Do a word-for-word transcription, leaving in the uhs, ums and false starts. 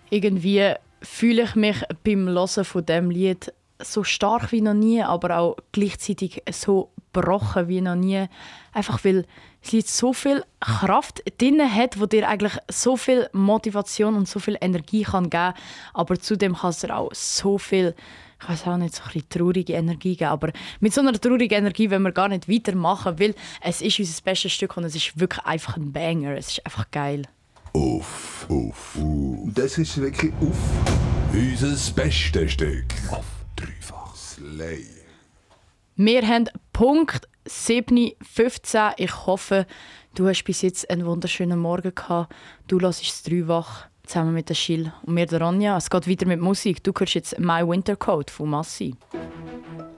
Irgendwie fühle ich mich beim Hören von diesem Lied so stark wie noch nie, aber auch gleichzeitig so gebrochen wie noch nie. Einfach weil das Lied so viel Kraft drin hat, wo dir eigentlich so viel Motivation und so viel Energie kann geben kann. Aber zudem kann es dir auch so viel, ich weiß auch nicht, so ein bisschen traurige Energie geben. Aber mit so einer traurigen Energie wollen wir gar nicht weitermachen, weil es ist unser bestes Stück und es ist wirklich einfach ein Banger. Es ist einfach geil. Uff, uff, uff. Das ist wirklich uff. Unser bestes Stück. Auf dreifach. Slay. Wir haben Punkt sieben fünfzehn. Ich hoffe, du hast bis jetzt einen wunderschönen Morgen gehabt. Du hörst es dreifach zusammen mit der Schill und mir, der Ronja. Es geht weiter mit Musik. Du hörst jetzt «My Winter Coat» von Massi.